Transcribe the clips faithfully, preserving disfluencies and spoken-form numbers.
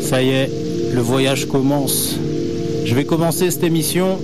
Ça y est, le voyage commence. Je vais commencer cette émission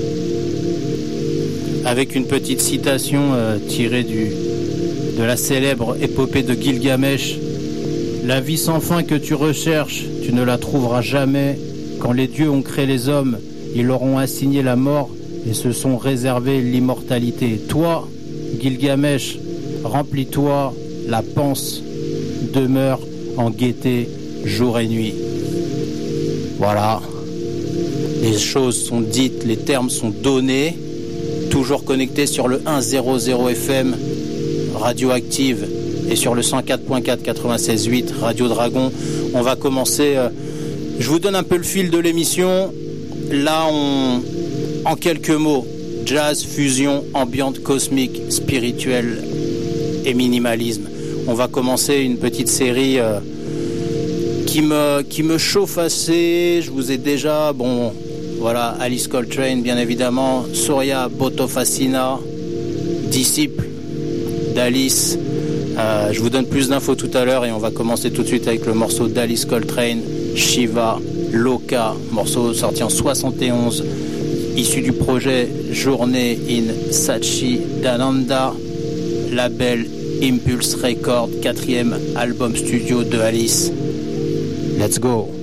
avec une petite citation euh, tirée du, de la célèbre épopée de Gilgamesh. La vie sans fin que tu recherches, tu ne la trouveras jamais. Quand les dieux ont créé les hommes, ils leur ont assigné la mort et se sont réservés l'immortalité. Toi, Gilgamesh, remplis-toi la panse, demeure en gaieté jour et nuit. Voilà. Les choses sont dites, les termes sont donnés. Toujours connecté sur le cent F M Radioactive et sur le cent quatre point quatre quatre-vingt-seize huit Radio Dragon. On va commencer. Euh, je vous donne un peu le fil de l'émission. Là, on, en quelques mots, jazz, fusion, ambiante, cosmique, spirituelle et minimalisme. On va commencer une petite série euh, qui me qui me chauffe assez. Je vous ai déjà, bon, voilà, Alice Coltrane, bien évidemment, Surya Botofasina, disciple d'Alice. Euh, je vous donne plus d'infos tout à l'heure et on va commencer tout de suite avec le morceau d'Alice Coltrane, Shiva Loka, morceau sorti en soixante et onze, issu du projet Journée in Satchidananda, label Impulse Record, quatrième album studio de Alice. Let's go.